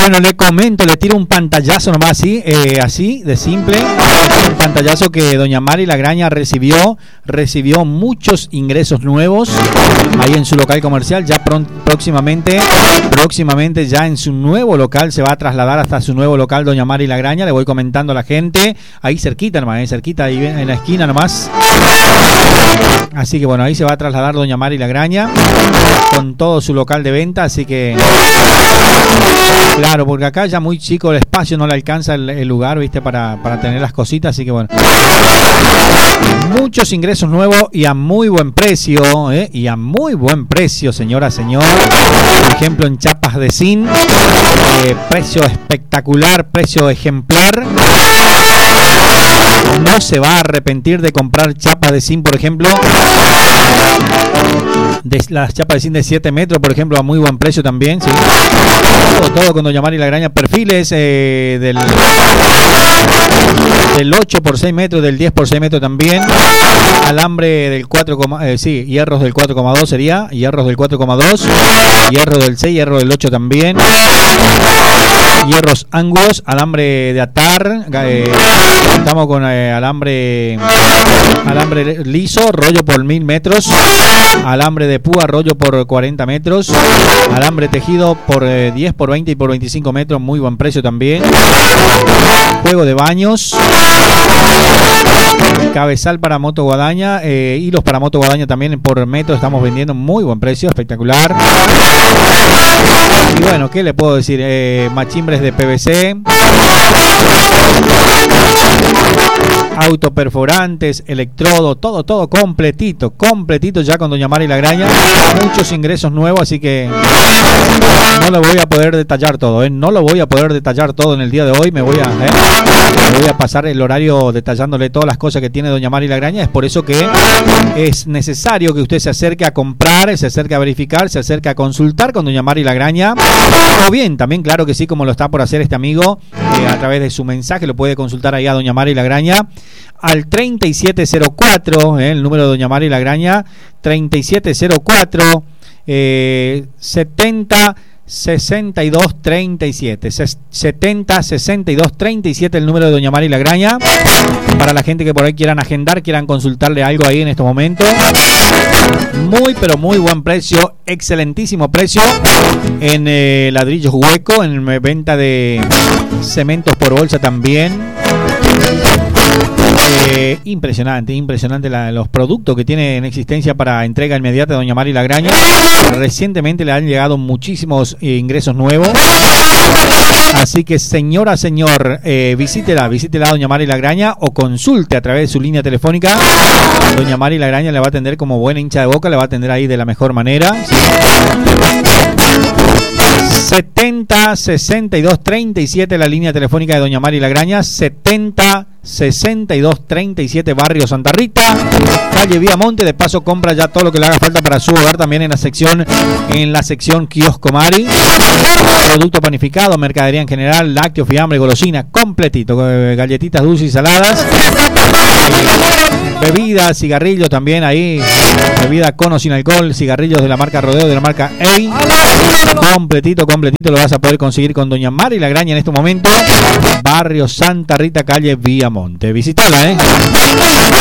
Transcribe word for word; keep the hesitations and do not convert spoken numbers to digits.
Bueno, le comento, le tiro un pantallazo nomás así, eh, así de simple. Un pantallazo que doña Mari Lagraña recibió, recibió muchos ingresos nuevos ahí en su local comercial. Ya pronto, próximamente, próximamente ya en su nuevo local se va a trasladar hasta su nuevo local doña Mari Lagraña. Le voy comentando a la gente, ahí cerquita nomás, eh, cerquita ahí en la esquina nomás. Así que bueno, ahí se va a trasladar doña Mari Lagraña con todo su local de venta, así que claro, porque acá ya muy chico el espacio, no le alcanza el, el lugar, viste, para, para tener las cositas, así que bueno, muchos ingresos nuevos y a muy buen precio, ¿eh? Y a muy buen precio, señora, señor. Por ejemplo, en chapas de zinc, eh, precio espectacular, precio ejemplar. No se va a arrepentir de comprar chapas de zinc, por ejemplo, de las chapas de zinc de siete metros, por ejemplo, a muy buen precio también, ¿sí? Todo, todo con doña Mari Lagraña. Perfiles eh, del, del ocho por seis metros, del diez por seis metros también. Alambre del cuatro, eh, sí, hierros del cuatro coma dos sería, hierros del cuatro coma dos, hierro del seis, hierro del ocho también. Hierros Angus, alambre de atar, eh, contamos con eh, alambre alambre liso, rollo por mil metros, alambre de púa, rollo por cuarenta metros, alambre tejido por eh, diez por veinte y por veinticinco metros, muy buen precio también. Juego de baños, cabezal para moto guadaña, eh, hilos para moto guadaña también por metro estamos vendiendo, muy buen precio, espectacular. Y bueno, ¿qué le puedo decir? Eh, machimbres de P V C, autoperforantes, electrodo, todo, todo completito, completito ya con doña Mari Lagraña. Muchos ingresos nuevos, así que no lo voy a poder detallar todo, ¿eh? No lo voy a poder detallar todo en el día de hoy. Me voy a, ¿eh? me voy a pasar el horario detallándole todas las cosas que tiene doña Mari Lagraña. Es por eso que es necesario que usted se acerque a comprar, se acerque a verificar, se acerque a consultar con doña Mari Lagraña. O bien, también claro que sí, como lo está por hacer este amigo, eh, a través de su mensaje, lo puede consultar ahí a doña Mari Lagraña al treinta y siete cero cuatro, eh, el número de doña Mari Lagraña, treinta y siete cero cuatro, eh, setenta sesenta y dos treinta y siete, setenta sesenta y dos treinta y siete, el número de doña Mari Lagraña, para la gente que por ahí quieran agendar, quieran consultarle algo ahí en estos momentos. Muy pero muy buen precio, excelentísimo precio en eh, ladrillos hueco, en venta de cementos por bolsa también. Eh, impresionante, impresionante la, los productos que tiene en existencia para entrega inmediata doña Mari Lagraña. Recientemente le han llegado muchísimos eh, ingresos nuevos. Así que señora, señor, eh, visítela, visítela a doña Mari Lagraña o consulte a través de su línea telefónica. Doña Mari Lagraña le va a atender como buena hincha de boca, le va a atender ahí de la mejor manera. setenta sesenta y dos treinta y siete la línea telefónica de doña Mari Lagraña, setenta sesenta y dos treinta y siete, barrio Santa Rita, calle Viamonte. De paso compra ya todo lo que le haga falta para su hogar también en la sección en la sección Kiosco Mari. Producto panificado, mercadería en general, lácteos, fiambre, golosina, completito, galletitas dulces y saladas, bebidas, cigarrillos también ahí, bebida con o sin alcohol, cigarrillos de la marca Rodeo, de la marca E I, completito, completito, lo vas a poder conseguir con doña Mari Lagraña en este momento, barrio Santa Rita, calle Viamonte. Visítala, ¿eh?